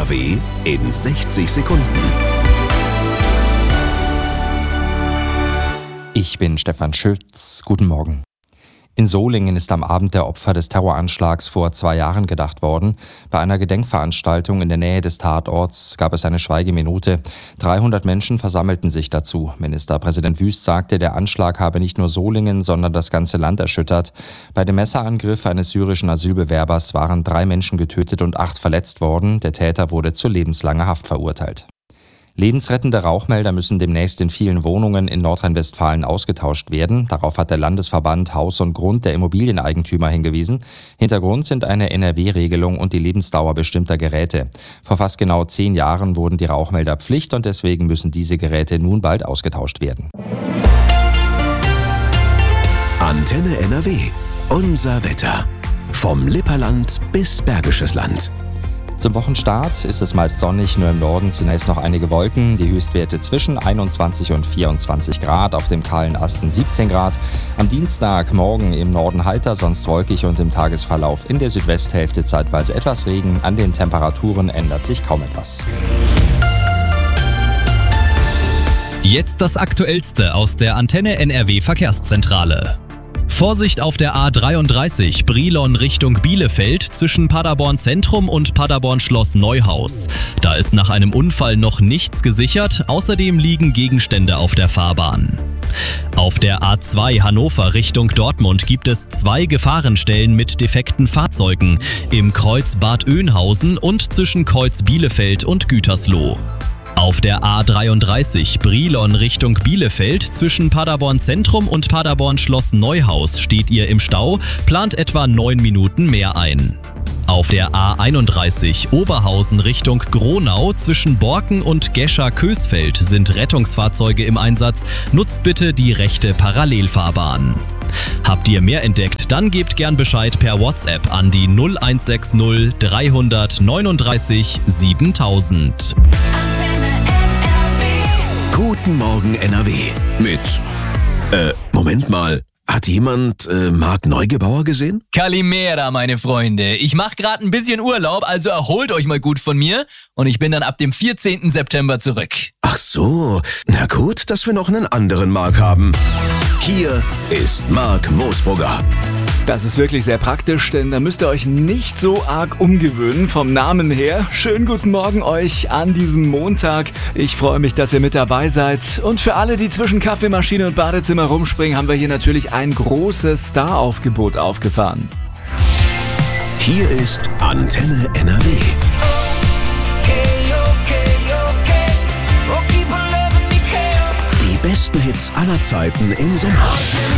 NRW in 60 Sekunden. Ich bin Stefan Schütz. Guten Morgen. In Solingen ist am Abend der Opfer des Terroranschlags vor 2 Jahren gedacht worden. Bei einer Gedenkveranstaltung in der Nähe des Tatorts gab es eine Schweigeminute. 300 Menschen versammelten sich dazu. Ministerpräsident Wüst sagte, der Anschlag habe nicht nur Solingen, sondern das ganze Land erschüttert. Bei dem Messerangriff eines syrischen Asylbewerbers waren 3 Menschen getötet und 8 verletzt worden. Der Täter wurde zu lebenslanger Haft verurteilt. Lebensrettende Rauchmelder müssen demnächst in vielen Wohnungen in Nordrhein-Westfalen ausgetauscht werden. Darauf hat der Landesverband Haus und Grund der Immobilieneigentümer hingewiesen. Hintergrund sind eine NRW-Regelung und die Lebensdauer bestimmter Geräte. Vor fast genau 10 Jahren wurden die Rauchmelder Pflicht und deswegen müssen diese Geräte nun bald ausgetauscht werden. Antenne NRW. Unser Wetter. Vom Lipperland bis Bergisches Land. Zum Wochenstart ist es meist sonnig, nur im Norden zunächst noch einige Wolken. Die Höchstwerte zwischen 21 und 24 Grad, auf dem kahlen Asten 17 Grad. Am Dienstag morgen im Norden heiter, sonst wolkig und im Tagesverlauf in der Südwesthälfte zeitweise etwas Regen. An den Temperaturen ändert sich kaum etwas. Jetzt das Aktuellste aus der Antenne NRW Verkehrszentrale. Vorsicht auf der A33 Brilon Richtung Bielefeld zwischen Paderborn Zentrum und Paderborn Schloss Neuhaus. Da ist nach einem Unfall noch nichts gesichert, außerdem liegen Gegenstände auf der Fahrbahn. Auf der A2 Hannover Richtung Dortmund gibt es 2 Gefahrenstellen mit defekten Fahrzeugen im Kreuz Bad Oeynhausen und zwischen Kreuz Bielefeld und Gütersloh. Auf der A33 Brilon Richtung Bielefeld zwischen Paderborn Zentrum und Paderborn Schloss Neuhaus steht ihr im Stau, plant etwa 9 Minuten mehr ein. Auf der A31 Oberhausen Richtung Gronau zwischen Borken und Gescher-Kösfeld sind Rettungsfahrzeuge im Einsatz, nutzt bitte die rechte Parallelfahrbahn. Habt ihr mehr entdeckt, dann gebt gern Bescheid per WhatsApp an die 0160 339 7000. Guten Morgen NRW mit... Moment mal. Hat jemand Marc Neugebauer gesehen? Kalimera, meine Freunde. Ich mache gerade ein bisschen Urlaub, also erholt euch mal gut von mir und ich bin dann ab dem 14. September zurück. Ach so. Na gut, dass wir noch einen anderen Marc haben. Hier ist Marc Moosbrugger. Das ist wirklich sehr praktisch, denn da müsst ihr euch nicht so arg umgewöhnen vom Namen her. Schönen guten Morgen euch an diesem Montag. Ich freue mich, dass ihr mit dabei seid. Und für alle, die zwischen Kaffeemaschine und Badezimmer rumspringen, haben wir hier natürlich ein großes Star-Aufgebot aufgefahren. Hier ist Antenne NRW. Die besten Hits aller Zeiten im Sommer.